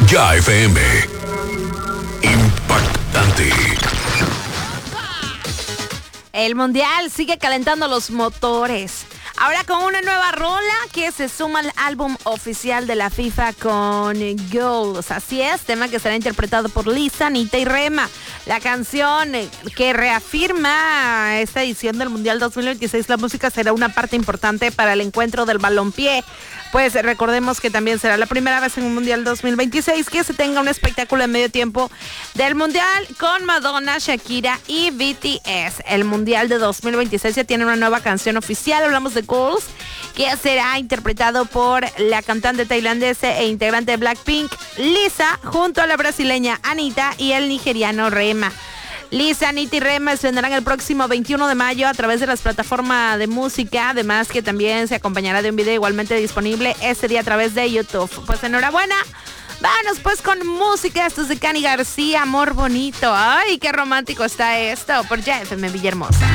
Ya FM. Impactante. El mundial sigue calentando los motores. Ahora con una nueva rola que se suma al álbum oficial de la FIFA con Goals. Así es, tema que será interpretado por Lisa, Anita y Rema. La canción que reafirma esta edición del Mundial 2026, la música será una parte importante para el encuentro del balompié. Pues recordemos que también será la primera vez en un Mundial 2026 que se tenga un espectáculo en medio tiempo del Mundial con Madonna, Shakira y BTS. El Mundial de 2026 ya tiene una nueva canción oficial, hablamos de Goals, que será interpretado por la cantante tailandesa e integrante de Blackpink, Lisa, junto a la brasileña Anita y el nigeriano Rema. Lisa, Anita y Rema estrenarán el próximo 21 de mayo a través de las plataformas de música, además que también se acompañará de un video igualmente disponible ese día a través de YouTube. Pues enhorabuena. Vámonos pues con música, esto es de Cani García, Amor Bonito. Ay, qué romántico está esto, por Ya FM Villahermosa.